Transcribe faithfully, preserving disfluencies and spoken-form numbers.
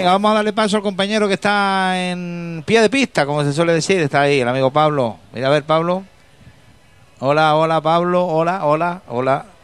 Venga, vamos a darle paso al compañero que está en pie de pista, como se suele decir. Está ahí, el amigo Pablo. Mira a ver, Pablo. Hola, hola, Pablo. Hola, hola, hola.